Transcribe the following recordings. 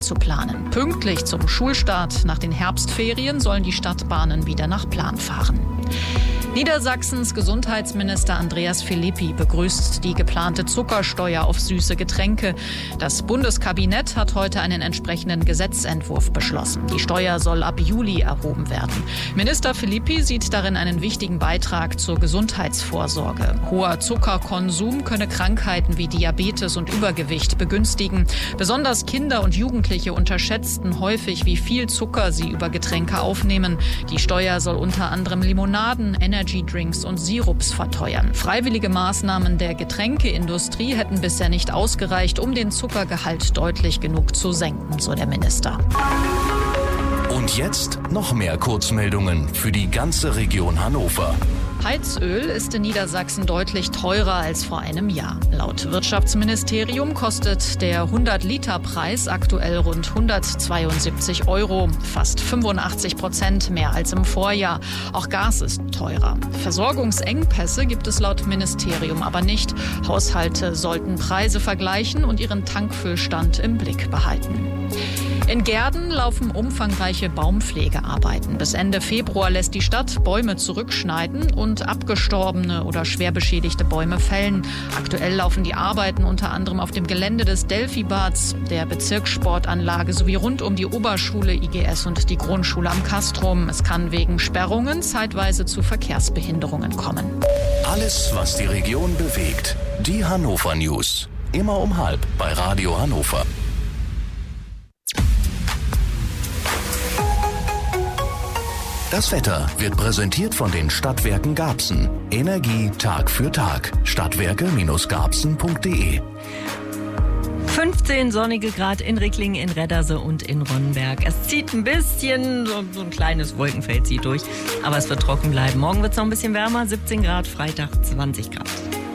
zu planen. Pünktlich zum Schulstart nach den Herbstferien sollen die Stadtbahnen wieder nach Plan fahren. Niedersachsens Gesundheitsminister Andreas Philippi begrüßt die geplante Zuckersteuer auf süße Getränke. Das Bundeskabinett hat heute einen entsprechenden Gesetzentwurf beschlossen. Die Steuer soll ab Juli erhoben werden. Minister Philippi sieht darin einen wichtigen Beitrag zur Gesundheitsvorsorge. Hoher Zuckerkonsum könne Krankheiten wie Diabetes und Übergewicht begünstigen. Besonders Kinder und Jugendliche unterschätzten häufig, wie viel Zucker sie über Getränke aufnehmen. Die Steuer soll unter anderem Limonaden, Energydrinks und Sirups verteuern. Freiwillige Maßnahmen der Getränkeindustrie hätten bisher nicht ausgereicht, um den Zuckergehalt deutlich genug zu senken, so der Minister. Und jetzt noch mehr Kurzmeldungen für die ganze Region Hannover. Heizöl ist in Niedersachsen deutlich teurer als vor einem Jahr. Laut Wirtschaftsministerium kostet der 100-Liter-Preis aktuell rund 172 €, fast 85% mehr als im Vorjahr. Auch Gas ist teurer. Versorgungsengpässe gibt es laut Ministerium aber nicht. Haushalte sollten Preise vergleichen und ihren Tankfüllstand im Blick behalten. In Gehrden laufen umfangreiche Baumpflegearbeiten. Bis Ende Februar lässt die Stadt Bäume zurückschneiden und abgestorbene oder schwer beschädigte Bäume fällen. Aktuell laufen die Arbeiten unter anderem auf dem Gelände des Delphi-Bads, der Bezirkssportanlage sowie rund um die Oberschule IGS und die Grundschule am Castrum. Es kann wegen Sperrungen zeitweise zu Verkehrsbehinderungen kommen. Alles, was die Region bewegt. Die Hannover News. Immer um 12:30 bei Radio Hannover. Das Wetter wird präsentiert von den Stadtwerken Garbsen. Energie Tag für Tag. Stadtwerke-garbsen.de. 15 sonnige Grad in Ricklingen, in Redderse und in Ronnenberg. Es zieht ein bisschen, so ein kleines Wolkenfeld zieht durch, aber es wird trocken bleiben. Morgen wird es noch ein bisschen wärmer, 17 Grad, Freitag 20 Grad.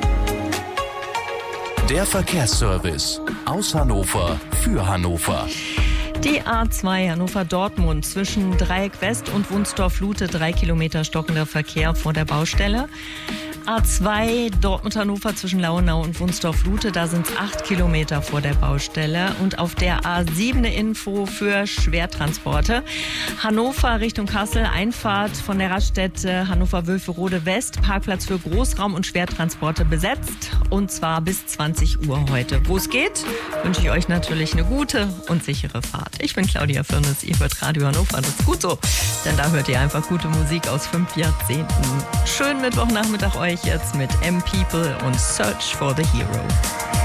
Der Verkehrsservice aus Hannover für Hannover. Die A2 Hannover-Dortmund zwischen Dreieck West und Wunsdorf-Lute 3 Kilometer stockender Verkehr vor der Baustelle. A2 Dortmund-Hannover zwischen Lauenau und Wunsdorf-Lute, da sind es 8 Kilometer vor der Baustelle. Und auf der A7 eine Info für Schwertransporte. Hannover Richtung Kassel, Einfahrt von der Raststätte Hannover-Wülferode West, Parkplatz für Großraum- und Schwertransporte besetzt. Und zwar bis 20 Uhr heute. Wo es geht, wünsche ich euch natürlich eine gute und sichere Fahrt. Ich bin Claudia Firnes, ihr hört Radio Hannover. Das ist gut so, denn da hört ihr einfach gute Musik aus 5 Jahrzehnten. Schönen Mittwochnachmittag euch jetzt mit M-People und Search for the Hero.